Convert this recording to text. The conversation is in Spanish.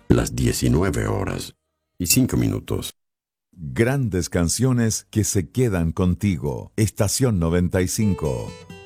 las 19:05. Grandes canciones que se quedan contigo. Estación 95.